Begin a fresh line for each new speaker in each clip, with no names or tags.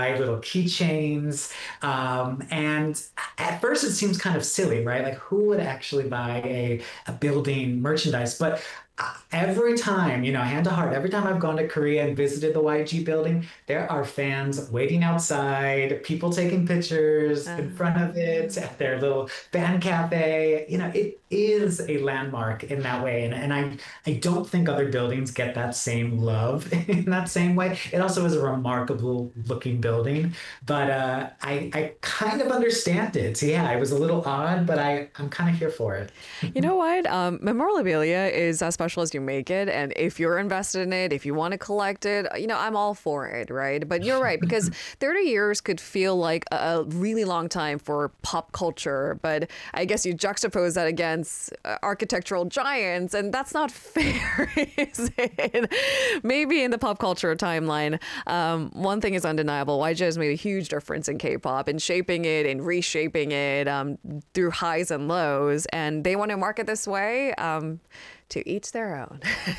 little keychains. And at first it seems kind of silly, right? Like who would actually buy a building merchandise? But every time, hand to heart, every time I've gone to Korea and visited the YG building, there are fans waiting outside, people taking pictures in front of it at their little fan cafe. It is a landmark in that way. And I don't think other buildings get that same love in that same way. It also is a remarkable looking building, but I kind of understand it. So yeah, it was a little odd, but I'm kind of here for it.
You know what? Memorabilia is as special as you make it. And if you're invested in it, if you want to collect it, I'm all for it, right? But you're right, because 30 years could feel like a really long time for pop culture. But I guess you juxtapose that against architectural giants, and that's not fair, is it? Maybe in the pop culture timeline, one thing is undeniable. YG has made a huge difference in K-pop, in shaping it and reshaping it through highs and lows. And they want to market this way. To each their own.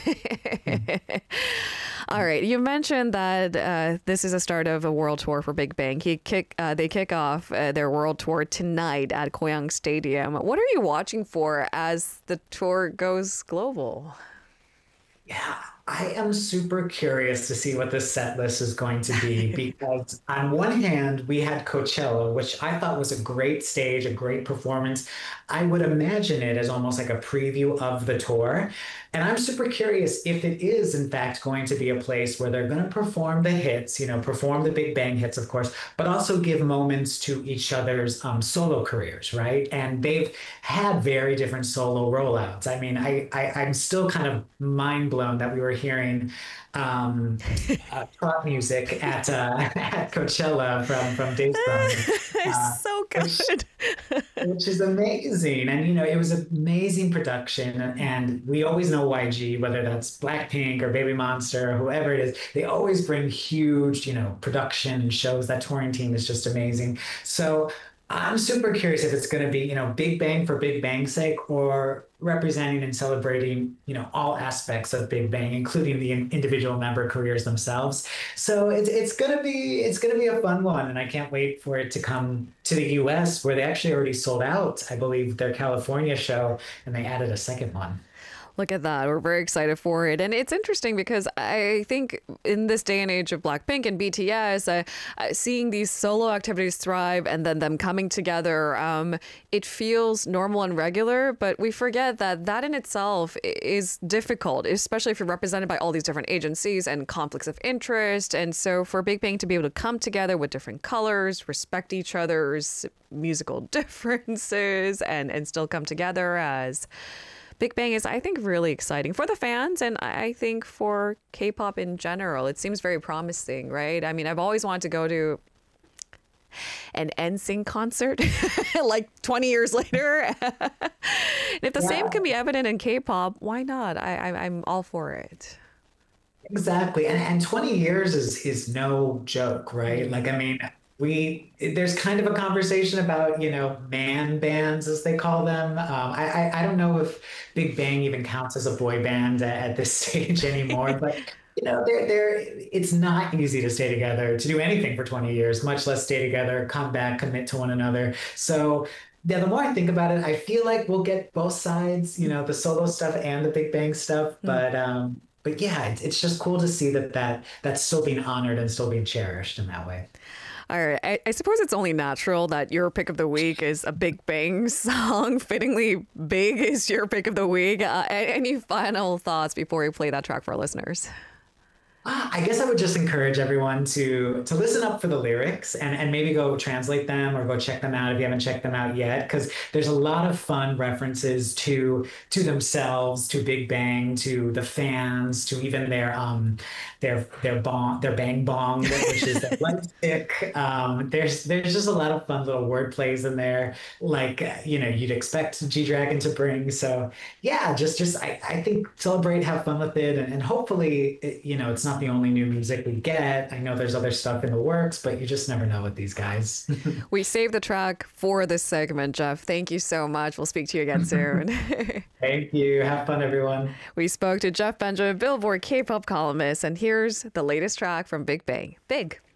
All right. You mentioned that this is a start of a world tour for Big Bang. They kick off their world tour tonight at Koyang Stadium. What are you watching for as the tour goes global?
Yeah, I am super curious to see what this set list is going to be because on one hand, we had Coachella, which I thought was a great stage, a great performance. I would imagine it as almost like a preview of the tour. And I'm super curious if it is, in fact, going to be a place where they're going to perform the hits, perform the Big Bang hits, of course, but also give moments to each other's solo careers, right? And they've had very different solo rollouts. I mean, I'm still kind of mind blown that we were hearing pop music at Coachella from Dave's Song,
So good.
which is amazing. And it was an amazing production. And we always know YG, whether that's Blackpink or Baby Monster or whoever it is, they always bring huge, production shows. That touring team is just amazing. So I'm super curious if it's going to be, Big Bang for Big Bang's sake or representing and celebrating, all aspects of Big Bang, including the individual member careers themselves. So it's going to be a fun one, and I can't wait for it to come to the US where they actually already sold out, I believe, their California show, and they added a second one.
Look at that. We're very excited for it. And it's interesting because I think in this day and age of Blackpink and BTS, seeing these solo activities thrive and then them coming together, it feels normal and regular. But we forget that that in itself is difficult, especially if you're represented by all these different agencies and conflicts of interest. And so for Big Bang to be able to come together with different colors, respect each other's musical differences, and still come together as Big Bang is, I think, really exciting for the fans, and I think for K-pop in general. It seems very promising, right? I mean, I've always wanted to go to an NSYNC concert like 20 years later. If the same
Yeah.
can be evident in K-pop, why not? I'm all for it.
Exactly. And 20 years is no joke, right? Like, I mean, there's kind of a conversation about, man bands as they call them. I don't know if Big Bang even counts as a boy band at this stage anymore, but it's not easy to stay together, to do anything for 20 years, much less stay together, come back, commit to one another. So yeah, the more I think about it, I feel like we'll get both sides, the solo stuff and the Big Bang stuff. But yeah, it's just cool to see that's still being honored and still being cherished in that way.
All right. I suppose it's only natural that your pick of the week is a Big Bang song. Fittingly, Big is your pick of the week. Any final thoughts before we play that track for our listeners?
I guess I would just encourage everyone to listen up for the lyrics and maybe go translate them or go check them out if you haven't checked them out yet, because there's a lot of fun references to themselves, to Big Bang, to the fans, to even their bang bong, which is their light stick. There's just a lot of fun little word plays in there, like you'd expect G Dragon to bring. So yeah, I think celebrate, have fun with it, and hopefully it's not the only new music we get. I know there's other stuff in the works, but you just never know with these guys.
We saved the track for this segment, Jeff. Thank you so much. We'll speak to you again soon.
Thank you. Have fun, everyone.
We spoke to Jeff Benjamin, Billboard K-pop columnist, and here's the latest track from Big Bang, Big.